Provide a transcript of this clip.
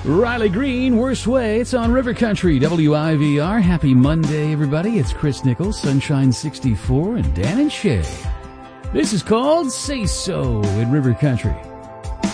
Riley Green, Worst Way. It's on River Country, WIVR. Happy Monday, everybody. It's Chris Nichols, Sunshine 64, and Dan and Shay. This is called Say So in River Country.